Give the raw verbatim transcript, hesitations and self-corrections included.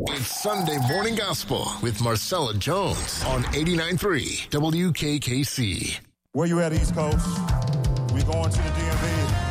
It's Sunday Morning Gospel with Marcella Jones on eighty-nine point three W K K C. Where you at, East Coast? We going to the D M V.